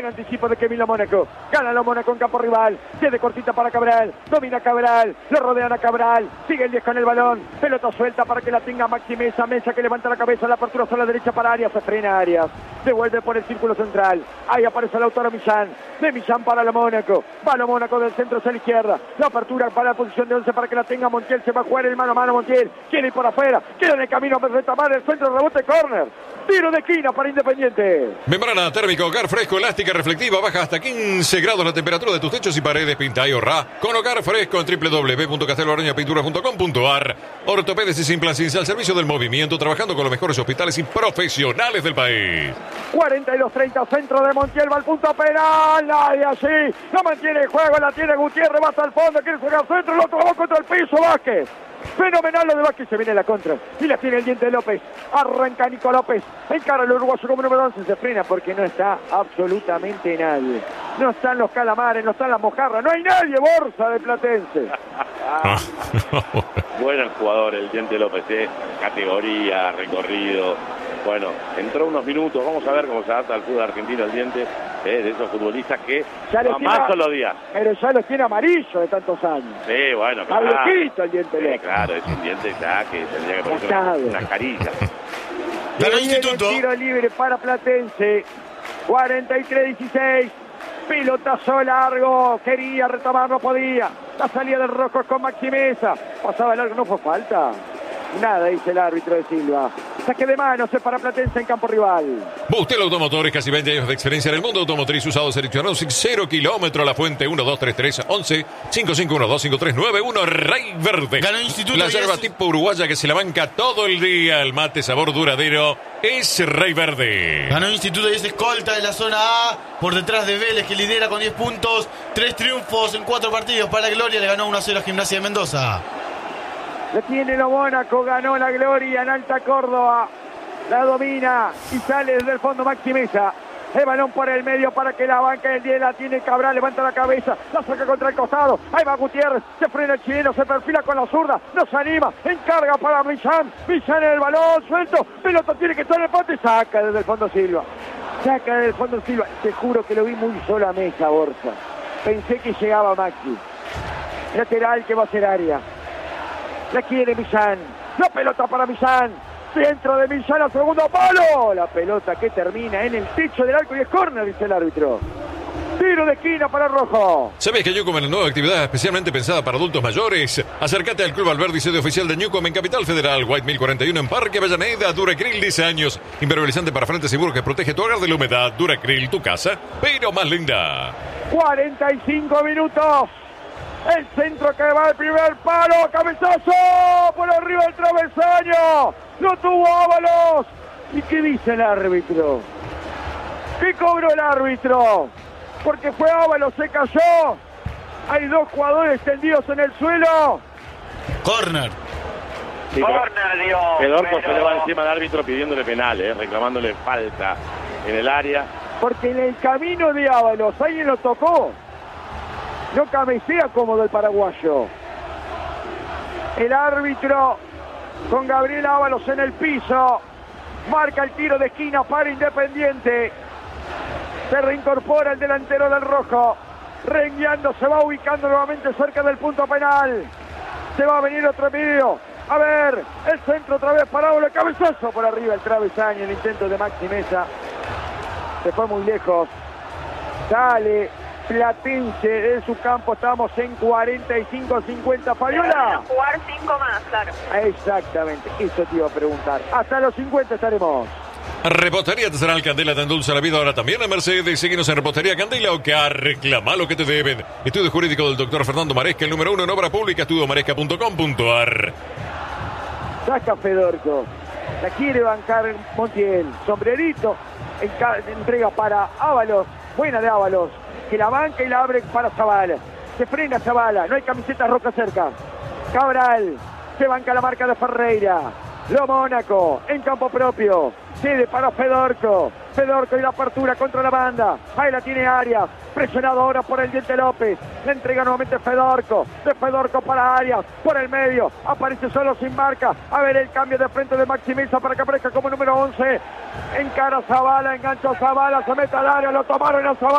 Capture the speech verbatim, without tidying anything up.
Anticipo de Kevin Mónaco, gana la Mónaco en campo rival, de cortita para Cabral, domina Cabral, lo rodean a Cabral, sigue el diez con el balón, pelota suelta para que la tenga Maxi Mesa, Mesa que levanta la cabeza, la apertura a la derecha para Arias, se frena Arias, devuelve por el círculo central, ahí aparece Lautaro Millán, de Millán para la Mónaco, va la Mónaco del centro hacia la izquierda, la apertura para la posición de once para que la tenga Montiel, se va a jugar el mano a mano Montiel, quiere ir por afuera, queda en el camino para retomar el centro, rebote, córner, tiro de esquina para Independiente. Membrana térmica, hogar fresco, elástica, reflectiva, baja hasta quince grados la temperatura de tus techos y paredes, pinta y ahorra con hogar fresco en doble u doble u doble u punto casteloarañapintura punto com punto a r. Ortopedes y Simplacins al servicio del movimiento, trabajando con los mejores hospitales y profesionales del país. cuarenta y dos treinta, centro de Montiel, va al punto penal, nadie así, no mantiene el juego, la tiene Gutiérrez, va hasta el fondo, quiere jugar centro, lo tomó contra el piso, Vázquez. Fenomenal lo de Vázquez, se viene la contra y la tiene el diente de López, arranca Nico López, encara el uruguayo como número once, se frena porque no está absolutamente nadie, no están los calamares, no están las mojarras, no hay nadie, Borsa de Platense. Bueno el jugador, el diente López, ¿eh? Categoría, recorrido. Bueno, entró unos minutos, vamos a ver cómo se adapta al fútbol argentino el diente, eh, de esos futbolistas que más solo días. Pero ya los tiene amarillo de tantos años. Sí, bueno, claro. Está viejito el diente López. Sí, claro, es un diente ya que tendría que poner una, una carilla. Ganó Instituto. Tiro libre para Platense, cuarenta y tres dieciséis. Pilotazo largo, quería retomar, no podía. La salida del Rojo con Maxi Mesa. Pasaba largo, no fue falta. Nada, dice el árbitro de Silva. Saque de mano, se para Platense en campo rival. Bustel Automotores, casi veinte años de experiencia en el mundo automotriz, usado seleccionado, cero kilómetros, La Fuente, uno dos tres tres once cinco cinco uno dos cinco tres nueve uno, Rey Verde. Ganó Instituto. La yerba tipo uruguaya que se la banca todo el día, el mate sabor duradero, es Rey Verde. Ganó Instituto y es escolta de la zona A, por detrás de Vélez, que lidera con diez puntos, tres triunfos en cuatro partidos para la Gloria, le ganó uno a cero a Gimnasia de Mendoza. Le tiene lo Mónaco, ganó la Gloria en Alta Córdoba, la domina y sale desde el fondo Maxi Mesa. El balón por el medio para que la banca el diez la tiene Cabral, levanta la cabeza, la saca contra el costado, ahí va Gutiérrez, se frena el chileno, se perfila con la zurda, no se anima, encarga para Millán, Millán en el balón, suelto, pelota tiene que estar en el poste, saca desde el fondo Silva, saca desde el fondo Silva, te juro que lo vi muy solo a Mesa, Borja, pensé que llegaba Maxi, lateral que va a ser área. La quiere Millán, la pelota para Millán, centro de Millán al segundo palo, la pelota que termina en el techo del arco y es córner, dice el árbitro. Tiro de esquina para Rojo. ¿Sabés que Newcom es una nueva actividad especialmente pensada para adultos mayores? Acércate al Club Alberdi, sede oficial de Newcom en Capital Federal, White Mill cuarenta y uno en Parque Avellaneda, Duracril diez años, impermeabilizante para frente seguro que protege tu hogar de la humedad, Duracril, tu casa, pero más linda. cuarenta y cinco minutos. El centro que va al primer palo, cabezazo por arriba del travesaño, lo tuvo Ábalos. ¿Y qué dice el árbitro? ¿Qué cobró el árbitro? Porque fue Ábalos, se cayó. Hay dos jugadores tendidos en el suelo. Corner. Sí, Corner, Dios. Pedorco pero... se le va encima al árbitro pidiéndole penal, eh, reclamándole falta en el área. Porque en el camino de Ábalos alguien lo tocó. No cabecea cómodo el paraguayo. El árbitro con Gabriel Ábalos en el piso. Marca el tiro de esquina para Independiente. Se reincorpora el delantero del Rojo. Rengueando, se va ubicando nuevamente cerca del punto penal. Se va a venir otro envío. A ver, el centro otra vez para Ábalos. Cabezazo por arriba el travesaño. El intento de Maxi Mesa. Se fue muy lejos. Sale Platense de su campo, estamos en cuarenta y cinco a cincuenta. Fabiola. Jugar cinco más, claro. Exactamente, eso te iba a preguntar. Hasta los cincuenta estaremos. Repostería Artesanal Candela te endulza la vida ahora también en Mercedes. Síguenos en Repostería Candela o que reclama lo que te deben. Estudio jurídico del doctor Fernando Maresca, el número uno en obra pública, estudio maresca punto com punto a r. Saca Fedorco, la quiere bancar Montiel. Sombrerito, entrega para Ábalos, buena de Ábalos, que la banca y la abre para Zavala. Se frena Zavala, no hay camisetas rojas cerca. Cabral, se banca la marca de Ferreira. Lo Mónaco en campo propio. Cede para Fedorco. Fedorco y la apertura contra la banda. Ahí la tiene Arias. Presionado ahora por el Diente López. Le entrega nuevamente Fedorco. De Fedorco para Arias. Por el medio. Aparece solo sin marca. A ver el cambio de frente de Maxi Mesa para que aparezca como número once. Encara Zavala. Engancha Zavala. Se mete al área. Lo tomaron a Zavala.